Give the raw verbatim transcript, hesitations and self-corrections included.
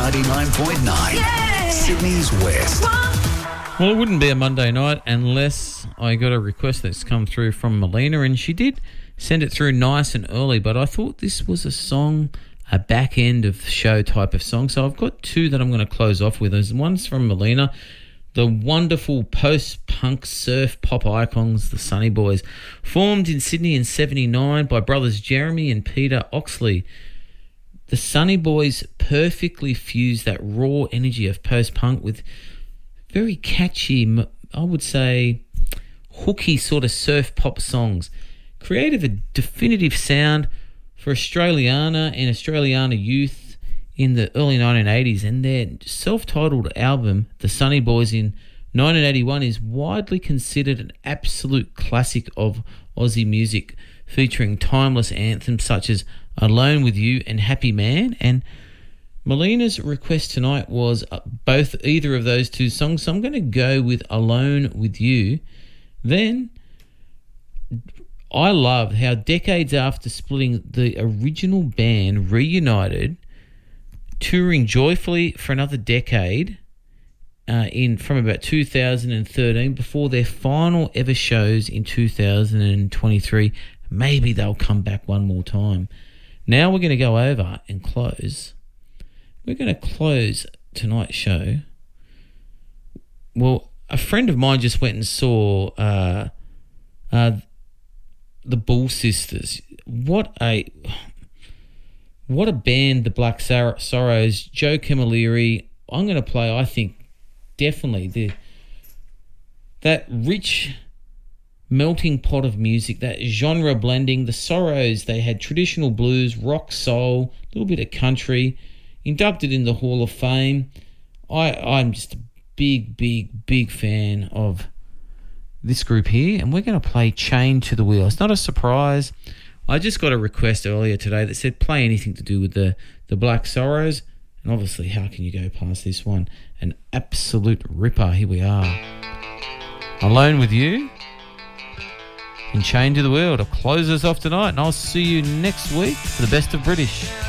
ninety-nine point nine, Yay! Sydney's West. Well, it wouldn't be a Monday night unless I got a request that's come through from Melina, and she did send it through nice and early, but I thought this was a song, a back end of show type of song. So I've got two that I'm going to close off with. There's one's from Melina, the wonderful post-punk surf pop icons, the Sunny Boys, formed in Sydney in seventy-nine by brothers Jeremy and Peter Oxley. The Sunny Boys perfectly fused that raw energy of post-punk with very catchy, I would say, hooky sort of surf pop songs. Created a definitive sound for Australiana and Australiana youth in the early nineteen eighties, and their self-titled album, The Sunny Boys, in nineteen eighty-one is widely considered an absolute classic of Aussie music, featuring timeless anthems such as Alone With You and Happy Man. And Melina's request tonight was both either of those two songs, so I'm going to go with Alone With You. Then I love how decades after splitting, the original band reunited, touring joyfully for another decade uh, in from about two thousand thirteen before their final ever shows in two thousand twenty-three. Maybe they'll come back one more time. Now we're going to go over and close. We're going to close tonight's show. Well, a friend of mine just went and saw uh, uh, the Bull Sisters. What a what a band, the Black Sor- Sorrows. Joe Camilleri. I'm going to play, I think, definitely the that rich melting pot of music, that genre blending. The Sorrows, they had traditional blues, rock, soul, a little bit of country. Inducted in the Hall of Fame. I, I'm just a big, big, big fan of this group here, and we're going to play Chained to the Wheel. It's not a surprise. I just got a request earlier today that said play anything to do with the, the Black Sorrows, and obviously how can you go past this one? An absolute ripper. Here we are. Alone With You and Chained to the Wheel to close us off tonight, and I'll see you next week for the Best of British.